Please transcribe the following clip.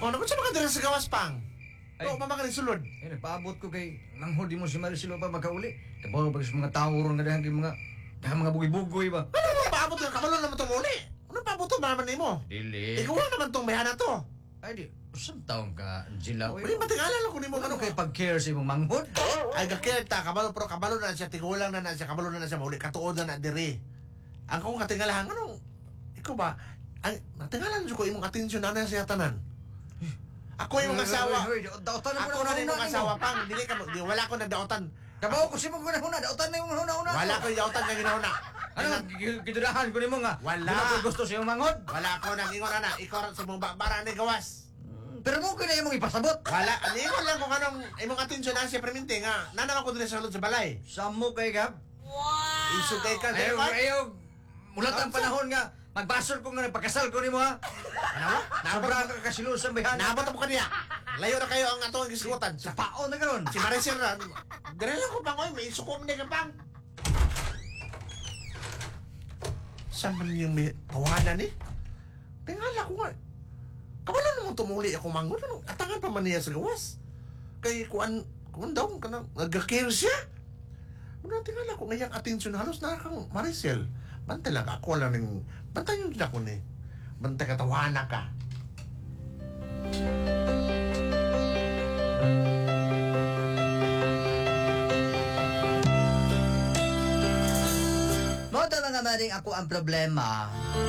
Oh, naman sa mga dira sa gawas pang. Ay. Oo, mama ka sulod. Nagpaabot ko kay manghod di mo si Maricelo pa makauli. Kabaw ba sa mga tao ron nga dahang mga bugoy-bugoy ba? Ano mo paabot ka? Kabalo naman itong uli. Ano paabot ito, mama mo? Dili. Ikaw lang naman itong mayana to. Ay di, usang taong ka, Angela. Pwede matingala ko ni mo. Ano kay pag-care sa imong manghod? Ay, kakita, kabalo, pero kabalo na siya, tigulang na siya, kabalo na siya, mauli, katuod na diri. Ang kong katingalahan, anong, ikaw ba, ang, natingalan ko imong atensyon na siya tanan. Ako yung asawa. Dautan na mo Ako na rin yung asawa pang, dili ka, wala ko na dautan. Kabaw ko si mo huna, dautan na yung huna-huna. Wala ko yung dautan na ginahuna. Ano, gidurahan ko ni mo nga. Wala. Wala ko gusto sa imong manghod. Wala ko nang ingon na, ikaw sa mong bara ni gawas. Pero mo ko na imong ipasabot. Wala, ningon lang kung anong imong atensyon na siya perminti nga, nanaman ko din sa loob sa balay. Samo kay Gab. Isugay ka, Ayaw, Gab. ayaw. Mulat ang panahon nga. Magbasol ko nga nagpakasal ko ni mo ha. Ano? Sobrang ka kasilusan bayan. Naabot mo kaniya. Layo na kayo ang atong gisgutan. Sa paon na karon. Si Maricel na. Dire lang ko pang, oy, may sukom na ka pang. Saan man yung may tawanan eh? Tingala ko nga. Kabalo naman tumuli ako mangon. Ano? Atangan pa man niya sa gawas. Kay kuan daw, kanang nag-care siya. Ano tingala ko ngayang atensyon halos na kang Maricel. Bantay lang ako lang ng... Bantay yung ako ni. Bantay katawana ka. Mo daw nga maring ako ang problema.